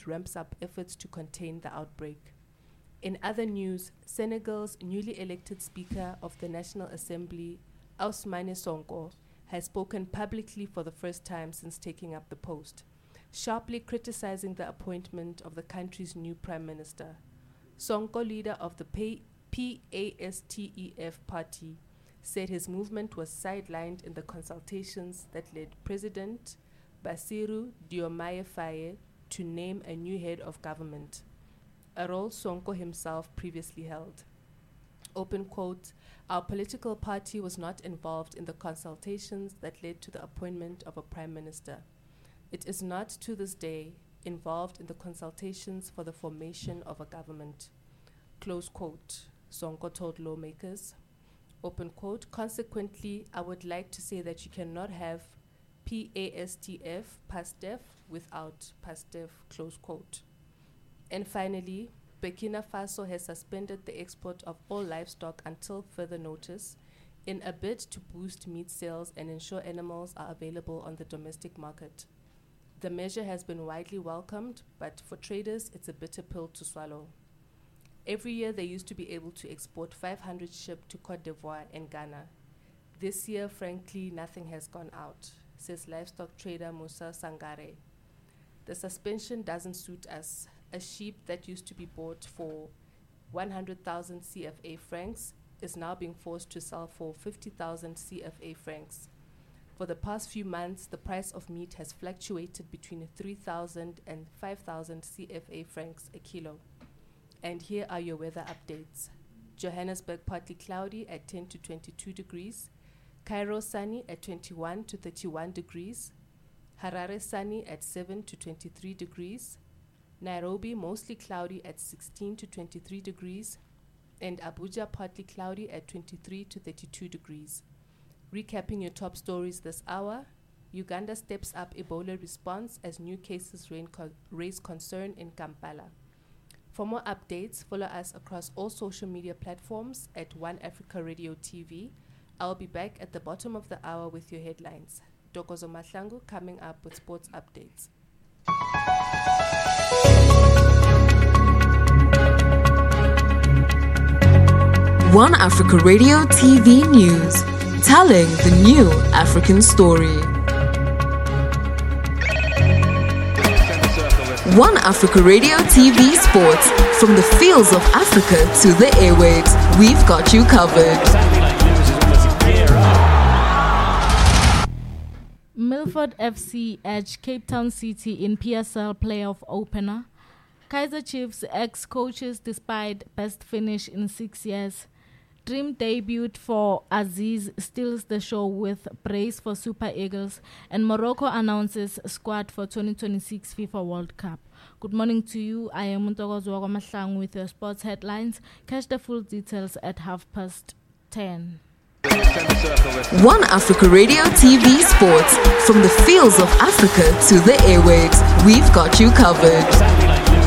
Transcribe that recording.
government ramps up efforts to contain the outbreak. In other news, Senegal's newly elected Speaker of the National Assembly, Ousmane Sonko, has spoken publicly for the first time since taking up the post, sharply criticizing the appointment of the country's new Prime Minister. Sonko, leader of the PASTEF party, said his movement was sidelined in the consultations that led President Bassirou Diomaye Faye to name a new head of government, a role Sonko himself previously held. Open quote, "Our political party was not involved in the consultations that led to the appointment of a prime minister. It is not, to this day, involved in the consultations for the formation of a government." Close quote, Sonko told lawmakers. Open quote, "Consequently, I would like to say that you cannot have PASTEF without PASTEF," close quote. And finally, Burkina Faso has suspended the export of all livestock until further notice in a bid to boost meat sales and ensure animals are available on the domestic market. The measure has been widely welcomed, but for traders, it's a bitter pill to swallow. Every year, they used to be able to export 500 sheep to Cote d'Ivoire and Ghana. This year, frankly, nothing has gone out, says livestock trader Musa Sangare. The suspension doesn't suit us. A sheep that used to be bought for 100,000 CFA francs is now being forced to sell for 50,000 CFA francs. For the past few months, the price of meat has fluctuated between 3,000 and 5,000 CFA francs a kilo. And here are your weather updates. Johannesburg partly cloudy at 10 to 22 degrees. Cairo sunny at 21 to 31 degrees. Harare sunny at 7 to 23 degrees. Nairobi mostly cloudy at 16 to 23 degrees. And Abuja partly cloudy at 23 to 32 degrees. Recapping your top stories this hour, Uganda steps up Ebola response as new cases raise concern in Kampala. For more updates, follow us across all social media platforms at One Africa Radio TV. I'll be back at the bottom of the hour with your headlines. Dokozo Mahlangu coming up with sports updates. One Africa Radio TV News, telling the new African story. One Africa Radio TV Sports, from the fields of Africa to the airwaves, we've got you covered. Milford FC edge Cape Town City in PSL playoff opener. Kaizer Chiefs ex-coaches despite best finish in 6 years. Dream debut for Aziz steals the show with praise for Super Eagles, and Morocco announces squad for 2026 FIFA World Cup. Good morning to you. I am Muntokozo Mahlangu with your sports headlines. Catch the full details at 10:30. One Africa Radio TV Sports, from the fields of Africa to the airwaves, we've got you covered.